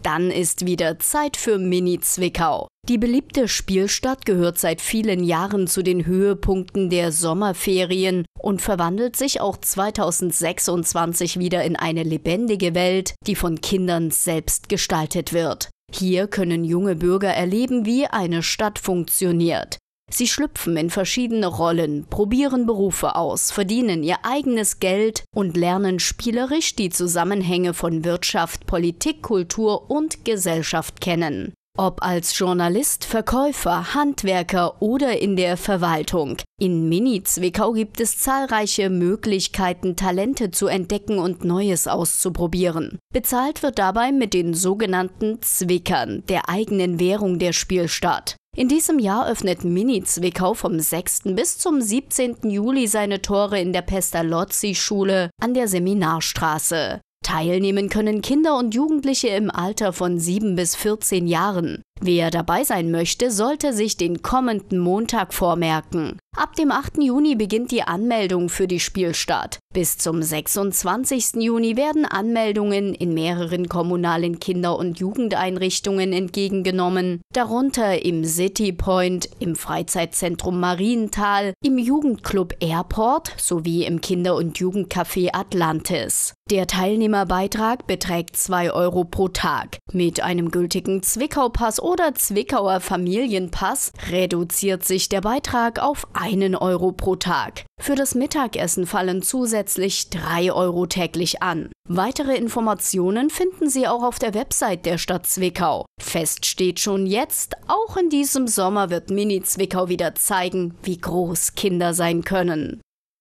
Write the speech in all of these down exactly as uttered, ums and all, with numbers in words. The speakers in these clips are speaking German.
Dann ist wieder Zeit für Mini Zwickau. Die beliebte Spielstadt gehört seit vielen Jahren zu den Höhepunkten der Sommerferien und verwandelt sich auch zweitausendsechsundzwanzig wieder in eine lebendige Welt, die von Kindern selbst gestaltet wird. Hier können junge Bürger erleben, wie eine Stadt funktioniert. Sie schlüpfen in verschiedene Rollen, probieren Berufe aus, verdienen ihr eigenes Geld und lernen spielerisch die Zusammenhänge von Wirtschaft, Politik, Kultur und Gesellschaft kennen. Ob als Journalist, Verkäufer, Handwerker oder in der Verwaltung. In Mini Zwickau gibt es zahlreiche Möglichkeiten, Talente zu entdecken und Neues auszuprobieren. Bezahlt wird dabei mit den sogenannten Zwickern, der eigenen Währung der Spielstadt. In diesem Jahr öffnet Mini Zwickau vom sechsten bis zum siebzehnten Juli seine Tore in der Pestalozzi-Schule an der Seminarstraße. Teilnehmen können Kinder und Jugendliche im Alter von sieben bis vierzehn Jahren. Wer dabei sein möchte, sollte sich den kommenden Montag vormerken. Ab dem achten Juni beginnt die Anmeldung für die Spielstadt. Bis zum sechsundzwanzigsten Juni werden Anmeldungen in mehreren kommunalen Kinder- und Jugendeinrichtungen entgegengenommen, darunter im City Point, im Freizeitzentrum Marienthal, im Jugendclub Airport sowie im Kinder- und Jugendcafé Atlantis. Der Teilnehmerbeitrag beträgt zwei Euro pro Tag. Mit einem gültigen Zwickau-Pass oder Zwickauer Familienpass reduziert sich der Beitrag auf einen Euro pro Tag. Für das Mittagessen fallen zusätzlich drei Euro täglich an. Weitere Informationen finden Sie auch auf der Website der Stadt Zwickau. Fest steht schon jetzt, auch in diesem Sommer wird Mini Zwickau wieder zeigen, wie groß Kinder sein können.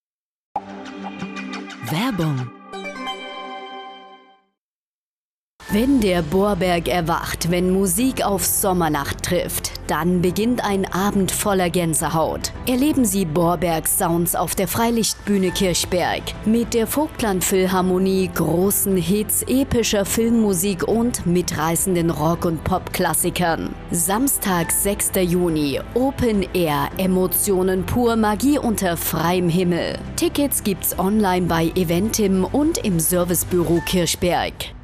Werbung. Wenn der Bohrberg erwacht, wenn Musik auf Sommernacht trifft, dann beginnt ein Abend voller Gänsehaut. Erleben Sie Bohrberg-Sounds auf der Freilichtbühne Kirchberg. Mit der Vogtland-Philharmonie, großen Hits, epischer Filmmusik und mitreißenden Rock- und Pop-Klassikern. Samstag, sechster Juni, Open Air, Emotionen pur, Magie unter freiem Himmel. Tickets gibt's online bei Eventim und im Servicebüro Kirchberg.